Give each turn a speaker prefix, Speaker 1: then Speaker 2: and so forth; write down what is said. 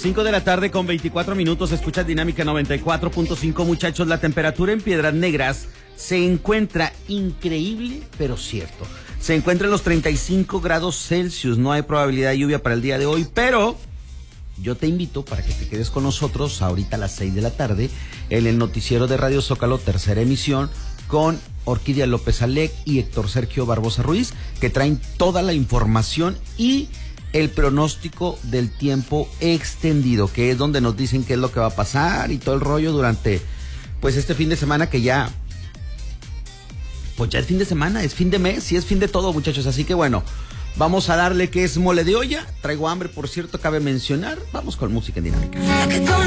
Speaker 1: 5 de la tarde con 24 minutos, escuchas Dinámica 94.5, muchachos. La temperatura en Piedras Negras se encuentra increíble, pero cierto. Se encuentra en los 35 grados Celsius. No hay probabilidad de lluvia para el día de hoy, pero yo te invito para que te quedes con nosotros ahorita a las 6 de la tarde en el noticiero de Radio Zócalo, tercera emisión, con Orquídea López Alec y Héctor Sergio Barbosa Ruiz, que traen toda la información y el pronóstico del tiempo extendido, que es donde nos dicen qué es lo que va a pasar y todo el rollo durante, pues, este fin de semana, que ya, pues ya es fin de semana, es fin de mes y es fin de todo, muchachos. Así que bueno, vamos a darle, que es mole de olla. Traigo hambre, por cierto, cabe mencionar. Vamos con música en Dinámica.